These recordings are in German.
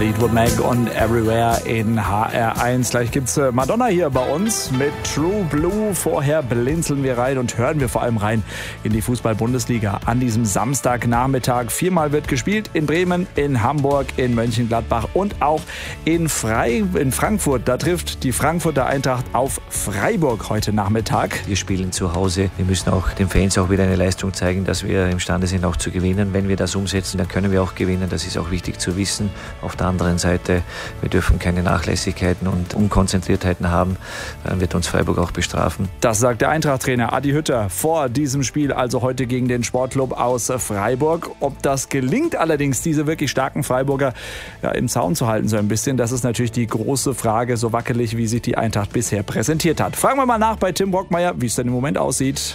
Fleetwood Mac und Everywhere in HR1. Gleich gibt's Madonna hier bei uns mit True Blue. Vorher blinzeln wir rein und hören wir vor allem rein in die Fußball-Bundesliga an diesem Samstagnachmittag. 4-mal wird gespielt in Bremen, in Hamburg, in Mönchengladbach und auch in Frankfurt. Da trifft die Frankfurter Eintracht auf Freiburg heute Nachmittag. Wir spielen zu Hause. Wir müssen auch den Fans auch wieder eine Leistung zeigen, dass wir imstande sind, auch zu gewinnen. Wenn wir das umsetzen, dann können wir auch gewinnen. Das ist auch wichtig zu wissen. Auf der anderen Seite, wir dürfen keine Nachlässigkeiten und Unkonzentriertheiten haben. Dann wird uns Freiburg auch bestrafen. Das sagt der Eintracht-Trainer Adi Hütter vor diesem Spiel, also heute gegen den Sportclub aus Freiburg. Ob das gelingt allerdings, diese wirklich starken Freiburger im Zaun zu halten, so ein bisschen, das ist natürlich die große Frage, so wackelig, wie sich die Eintracht bisher präsentiert hat. Fragen wir mal nach bei Tim Brockmeier, wie es denn im Moment aussieht.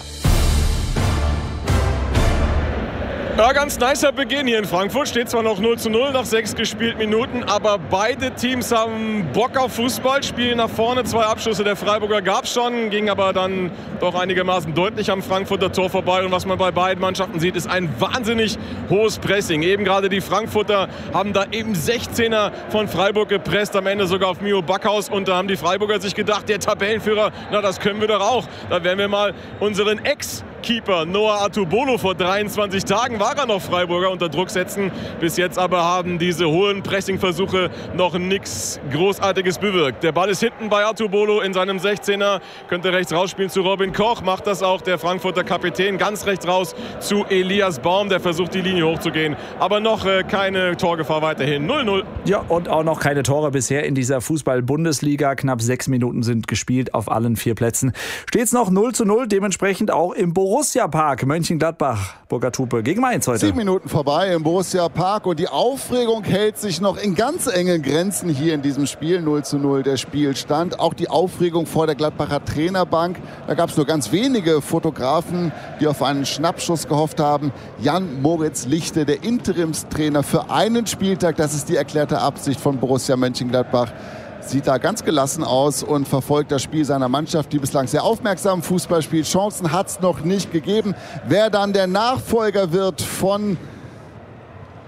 Ja, ganz nicer Beginn hier in Frankfurt. Steht zwar noch 0:0 nach 6 gespielten Minuten, aber beide Teams haben Bock auf Fußball, spielen nach vorne. 2 Abschlüsse der Freiburger gab es schon, ging aber dann doch einigermaßen deutlich am Frankfurter Tor vorbei. Und was man bei beiden Mannschaften sieht, ist ein wahnsinnig hohes Pressing. Eben gerade die Frankfurter haben da eben 16er von Freiburg gepresst, am Ende sogar auf Mio Backhaus. Und da haben die Freiburger sich gedacht, der Tabellenführer, na das können wir doch auch. Da werden wir mal unseren Ex-Keeper Noah Atubolo, vor 23 Tagen war er noch Freiburger, unter Druck setzen. Bis jetzt aber haben diese hohen Pressingversuche noch nichts Großartiges bewirkt. Der Ball ist hinten bei Atubolo in seinem 16er, könnte rechts rausspielen zu Robin Koch, macht das auch der Frankfurter Kapitän, ganz rechts raus zu Elias Baum, der versucht die Linie hochzugehen. Aber noch keine Torgefahr weiterhin, 0:0. Ja, und auch noch keine Tore bisher in dieser Fußball-Bundesliga. Knapp 6 Minuten sind gespielt auf allen 4 Plätzen. Steht's noch 0:0, dementsprechend auch im Borussia-Park Mönchengladbach. Burkhard Hupe gegen Mainz heute. 7 Minuten vorbei im Borussia-Park und die Aufregung hält sich noch in ganz engen Grenzen hier in diesem Spiel. 0:0 der Spielstand. Auch die Aufregung vor der Gladbacher Trainerbank. Da gab es nur ganz wenige Fotografen, die auf einen Schnappschuss gehofft haben. Jan-Moritz Lichte, der Interimstrainer für einen Spieltag. Das ist die erklärte Absicht von Borussia Mönchengladbach. Sieht da ganz gelassen aus und verfolgt das Spiel seiner Mannschaft, die bislang sehr aufmerksam Fußball spielt. Chancen hat es noch nicht gegeben. Wer dann der Nachfolger wird von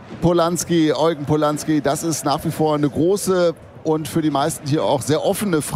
Polanski, Eugen Polanski, das ist nach wie vor eine große und für die meisten hier auch sehr offene Frage.